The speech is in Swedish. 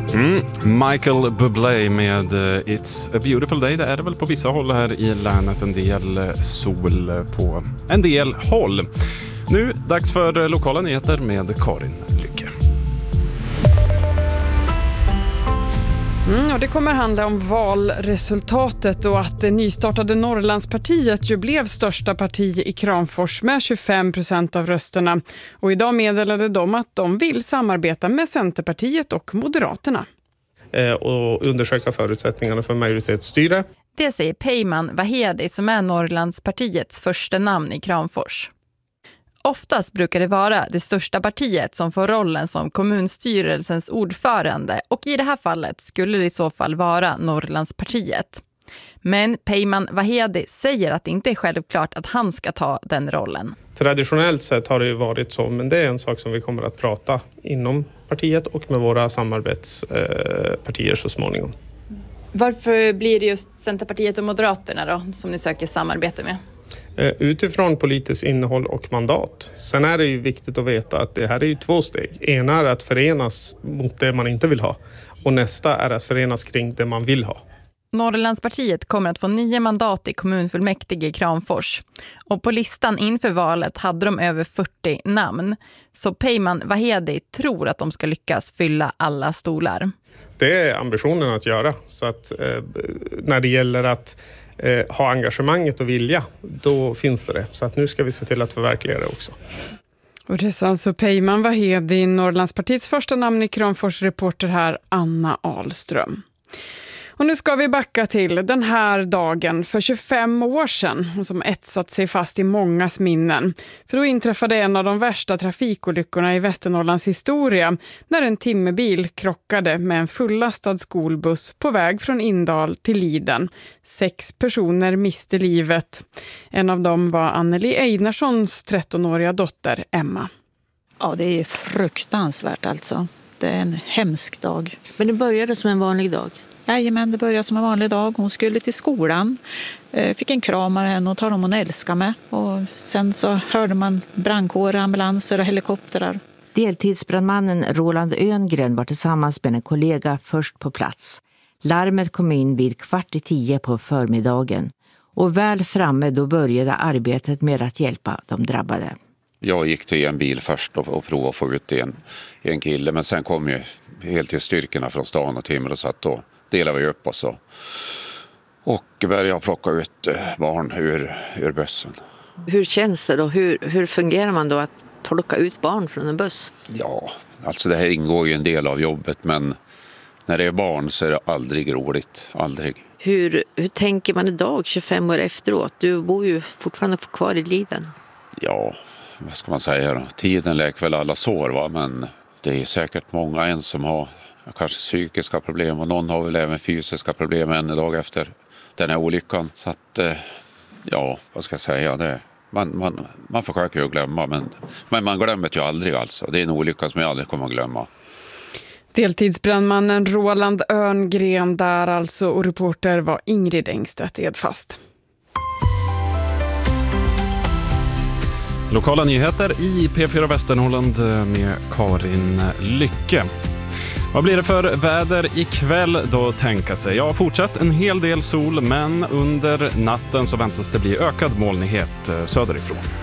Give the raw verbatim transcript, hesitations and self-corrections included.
Mm. Michael Bublé med It's a beautiful day. Det är det väl på vissa håll här i länet. En del sol på en del håll. Nu dags för lokala nyheter med Karin Lycke. Mm, och det kommer handla om valresultatet och att det nystartade Norrlandspartiet ju blev största parti i Kramfors med tjugofem procent av rösterna. Och idag meddelade de att de vill samarbeta med Centerpartiet och Moderaterna. Eh, och undersöka förutsättningarna för majoritetsstyre. Det säger Peyman Vahedi som är Norrlandspartiets första namn i Kramfors. Oftast brukar det vara det största partiet som får rollen som kommunstyrelsens ordförande och i det här fallet skulle det i så fall vara Norrlandspartiet. Men Peyman Vahedi säger att det inte är självklart att han ska ta den rollen. Traditionellt sett har det ju varit så, men det är en sak som vi kommer att prata inom partiet och med våra samarbetspartier så småningom. Varför blir det just Centerpartiet och Moderaterna då som ni söker samarbete med? Utifrån politiskt innehåll och mandat. Sen är det ju viktigt att veta att det här är ju två steg. Ena är att förenas mot det man inte vill ha och nästa är att förenas kring det man vill ha. Norrlandspartiet kommer att få nio mandat i kommunfullmäktige i Kramfors. Och på listan inför valet hade de över fyrtio namn. Så Peyman Vahedi tror att de ska lyckas fylla alla stolar. Det är ambitionen att göra. Så att eh, när det gäller att eh, ha engagemanget och vilja, då finns det det. Så att nu ska vi se till att förverkliga det också. Och det sa alltså Peyman Vahedi, Norrlandspartiets första namn i Kramfors, reporter här Anna Ahlström. Och nu ska vi backa till den här dagen för tjugofem år sedan som etsat sig fast i mångas minnen. För då inträffade en av de värsta trafikolyckorna i Västernorrlands historia när en timmerbil krockade med en fullastad skolbuss på väg från Indal till Liden. Sex personer miste livet. En av dem var Anneli Einarssons trettonåriga dotter Emma. Ja, det är fruktansvärt alltså. Det är en hemsk dag. Men det började som en vanlig dag? Jajamän, det började som en vanlig dag. Hon skulle till skolan, fick en kram av henne och talade om hon älskar mig. Och sen så hörde man brandkårer, ambulanser och helikoptrar. Deltidsbrandmannen Roland Öngren var tillsammans med en kollega först på plats. Larmet kom in vid kvart i tio på förmiddagen. Och väl framme då började arbetet med att hjälpa de drabbade. Jag gick till en bil först och, och provade att få ut en, en kille. Men sen kom ju helt till styrkorna från stan och timmer och så att då delade vi upp oss och, och började plocka ut barn ur, ur bussen. Hur känns det då? Hur, hur fungerar man då att plocka ut barn från en buss? Ja, alltså det här ingår ju en del av jobbet, men när det är barn så är det aldrig roligt. Aldrig. Hur, hur tänker man idag, tjugofem år efteråt? Du bor ju fortfarande kvar i Liden. Ja, vad ska man säga då? Tiden läker väl alla sår, va? Men det är säkert många en som har kanske psykiska problem och någon har väl även fysiska problem en dag efter den här olyckan. Så att, ja, vad ska jag säga, det, man, man, man försöker ju glömma, men, men man glömmer ju aldrig alltså. Det är en olycka som jag aldrig kommer att glömma. Deltidsbrandmannen Roland Örngren där alltså, och reporter var Ingrid Engstedt Edfast. Lokala nyheter i P fyra Västernorrland med Karin Lycke. Vad blir det för väder ikväll då tänka sig? Ja, fortsatt en hel del sol, men under natten så väntas det bli ökad molnighet söderifrån.